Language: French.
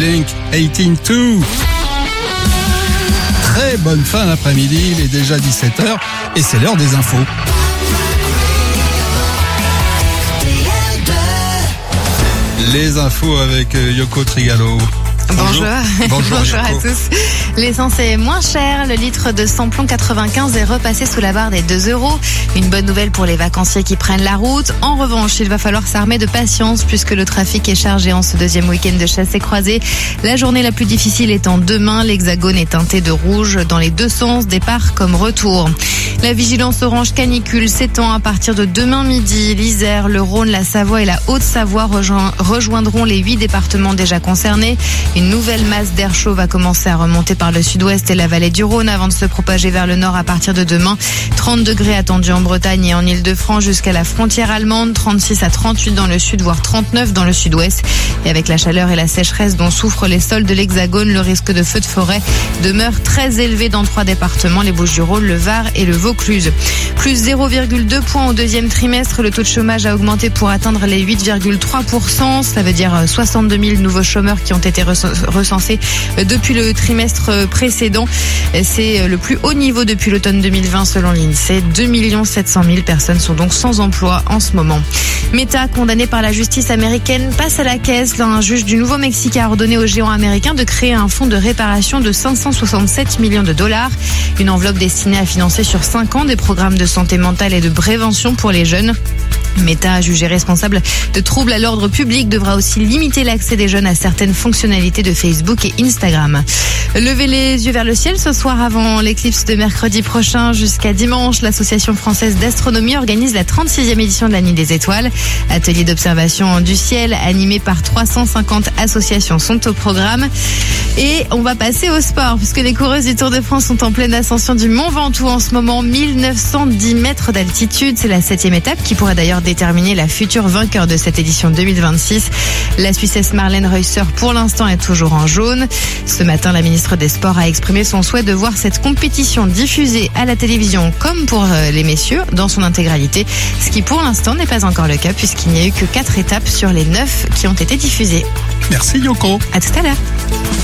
Blink 182. Très bonne fin d'après-midi, il est déjà 17h et c'est l'heure des infos. Les infos avec Yoko Trigalo. Bonjour. Bonjour à Yoko. tous. L'essence est moins chère. Le litre de samplon 95 est repassé sous la barre des 2 €. Une bonne nouvelle pour les vacanciers qui prennent la route. En revanche, il va falloir s'armer de patience puisque le trafic est chargé en ce deuxième week-end de chasse et croisée. La journée la plus difficile étant demain. L'hexagone est teinté de rouge dans les deux sens, départ comme retour. La vigilance orange canicule s'étend à partir de demain midi. L'Isère, le Rhône, la Savoie et la Haute-Savoie rejoindront les 8 départements déjà concernés. Une nouvelle masse d'air chaud va commencer à remonter par le sud-ouest et la vallée du Rhône avant de se propager vers le nord à partir de demain. 30 degrés attendus en Bretagne et en Île-de-France jusqu'à la frontière allemande. 36 à 38 dans le sud, voire 39 dans le sud-ouest. Et avec la chaleur et la sécheresse dont souffrent les sols de l'Hexagone, le risque de feux de forêt demeure très élevé dans 3 départements, les Bouches-du-Rhône, le Var et le Vaucluse. Plus 0,2 points au deuxième trimestre. Le taux de chômage a augmenté pour atteindre les 8,3%. Ça veut dire 62 000 nouveaux chômeurs qui ont été recensés depuis le trimestre précédent. C'est le plus haut niveau depuis l'automne 2020 selon l'INSEE. 2 700 000 personnes sont donc sans emploi en ce moment. Meta, condamné par la justice américaine, passe à la caisse. Là, un juge du Nouveau-Mexique a ordonné aux géants américains de créer un fonds de réparation de 567 millions de dollars. Une enveloppe destinée à financer sur 5 ans des programmes de santé mentale et de prévention pour les jeunes. Meta, jugé responsable de troubles à l'ordre public, devra aussi limiter l'accès des jeunes à certaines fonctionnalités de Facebook et Instagram. Levez les yeux vers le ciel ce soir avant l'éclipse de mercredi prochain jusqu'à dimanche. L'Association française d'astronomie organise la 36e édition de la Nuit des étoiles. Ateliers d'observation du ciel animés par 350 associations sont au programme. Et on va passer au sport puisque les coureuses du Tour de France sont en pleine ascension du Mont Ventoux en ce moment. 1910 mètres d'altitude. C'est la 7e étape qui pourrait d'ailleurs déterminer la future vainqueur de cette édition 2026. La Suissesse Marlène Reusser pour l'instant est toujours en jaune. Ce matin, la ministre des Sports a exprimé son souhait de voir cette compétition diffusée à la télévision comme pour les messieurs dans son intégralité. Ce qui pour l'instant n'est pas encore le cas puisqu'il n'y a eu que 4 étapes sur les 9 qui ont été diffusées. Merci Yoko. À tout à l'heure.